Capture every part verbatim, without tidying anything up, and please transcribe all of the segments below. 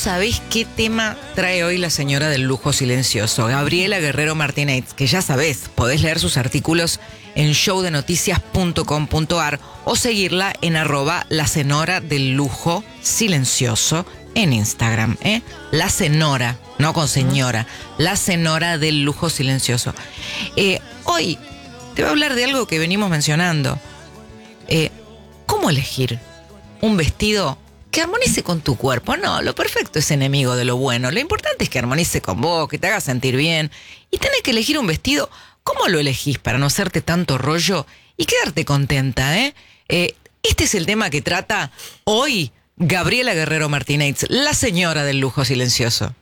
sabés qué tema trae hoy la señora del lujo silencioso, Gabriela Guerrero Martínez, que ya sabés, podés leer sus artículos en show de noticias punto com punto a r o seguirla en arroba la senora del lujo silencioso en Instagram, ¿eh? La senora, no con señora, la senora del lujo silencioso. Eh, hoy te voy a hablar de algo que venimos mencionando. Eh, ¿Cómo elegir un vestido que armonice con tu cuerpo? No, lo perfecto es enemigo de lo bueno. Lo importante es que armonice con vos, que te haga sentir bien. Y tenés que elegir un vestido. ¿Cómo lo elegís para no hacerte tanto rollo y quedarte contenta, eh? eh este es el tema que trata hoy Gabriela Guerrero Martínez, la señora del lujo silencioso.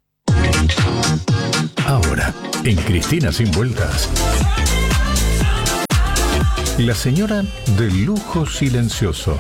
Ahora, en Cristina Sin Vueltas, la señora del lujo silencioso.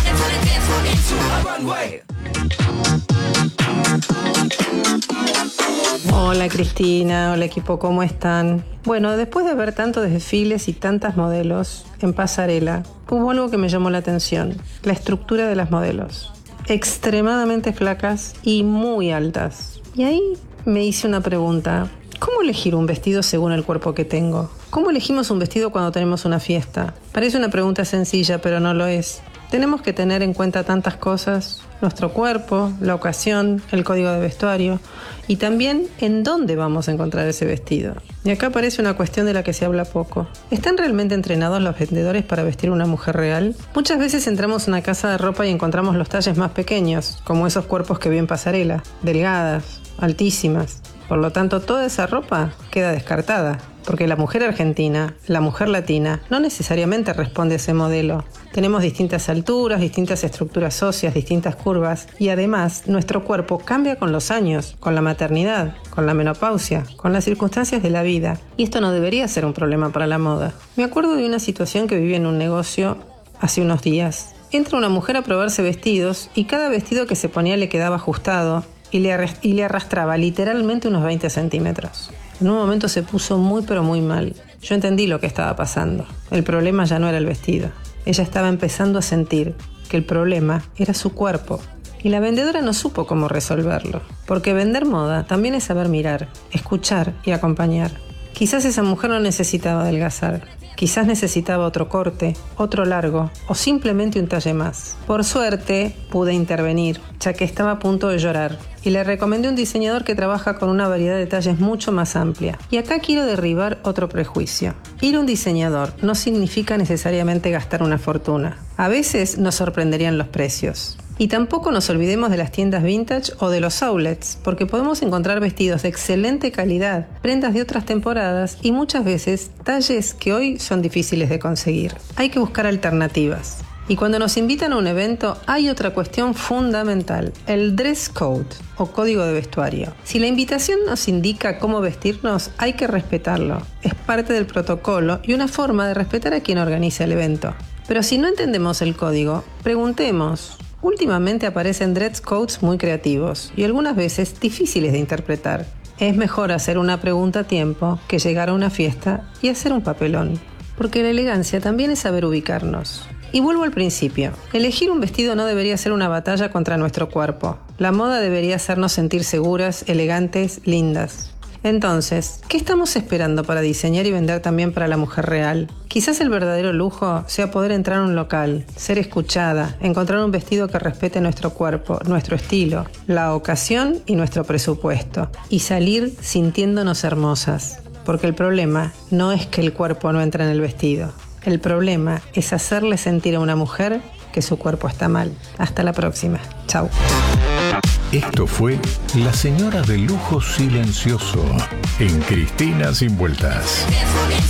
Hola Cristina, hola equipo, ¿cómo están? Bueno, después de ver tantos desfiles y tantas modelos en pasarela, hubo algo que me llamó la atención: la estructura de las modelos. Extremadamente flacas y muy altas. Y ahí me hice una pregunta: ¿cómo elegir un vestido según el cuerpo que tengo? ¿Cómo elegimos un vestido cuando tenemos una fiesta? Parece una pregunta sencilla, pero no lo es. Tenemos que tener en cuenta tantas cosas: nuestro cuerpo, la ocasión, el código de vestuario y también en dónde vamos a encontrar ese vestido. Y acá aparece una cuestión de la que se habla poco. ¿Están realmente entrenados los vendedores para vestir a una mujer real? Muchas veces entramos a una casa de ropa y encontramos los talles más pequeños, como esos cuerpos que vi en pasarela, delgadas, altísimas. Por lo tanto, toda esa ropa queda descartada, porque la mujer argentina, la mujer latina, no necesariamente responde a ese modelo. Tenemos distintas alturas, distintas estructuras óseas, distintas curvas, y además nuestro cuerpo cambia con los años, con la maternidad, con la menopausia, con las circunstancias de la vida. Y esto no debería ser un problema para la moda. Me acuerdo de una situación que viví en un negocio hace unos días. Entra una mujer a probarse vestidos y cada vestido que se ponía le quedaba ajustado y le, arrast- y le arrastraba literalmente unos veinte centímetros. En un momento se puso muy pero muy mal. Yo entendí lo que estaba pasando. El problema ya no era el vestido. Ella estaba empezando a sentir que el problema era su cuerpo. Y la vendedora no supo cómo resolverlo. Porque vender moda también es saber mirar, escuchar y acompañar. Quizás esa mujer no necesitaba adelgazar. Quizás necesitaba otro corte, otro largo o simplemente un talle más. Por suerte pude intervenir, ya que estaba a punto de llorar, y le recomendé un diseñador que trabaja con una variedad de talles mucho más amplia. Y acá quiero derribar otro prejuicio. Ir a un diseñador no significa necesariamente gastar una fortuna. A veces nos sorprenderían los precios. Y tampoco nos olvidemos de las tiendas vintage o de los outlets, porque podemos encontrar vestidos de excelente calidad, prendas de otras temporadas y muchas veces talles que hoy son difíciles de conseguir. Hay que buscar alternativas. Y cuando nos invitan a un evento hay otra cuestión fundamental: el dress code o código de vestuario. Si la invitación nos indica cómo vestirnos, hay que respetarlo. Es parte del protocolo y una forma de respetar a quien organiza el evento. Pero si no entendemos el código, preguntemos. Últimamente aparecen dress codes muy creativos y algunas veces difíciles de interpretar. Es mejor hacer una pregunta a tiempo que llegar a una fiesta y hacer un papelón. Porque la elegancia también es saber ubicarnos. Y vuelvo al principio. Elegir un vestido no debería ser una batalla contra nuestro cuerpo. La moda debería hacernos sentir seguras, elegantes, lindas. Entonces, ¿qué estamos esperando para diseñar y vender también para la mujer real? Quizás el verdadero lujo sea poder entrar a un local, ser escuchada, encontrar un vestido que respete nuestro cuerpo, nuestro estilo, la ocasión y nuestro presupuesto, y salir sintiéndonos hermosas. Porque el problema no es que el cuerpo no entra en el vestido. El problema es hacerle sentir a una mujer que su cuerpo está mal. Hasta la próxima. Chau. Esto fue La Señora del Lujo Silencioso en Cristina Sin Vueltas.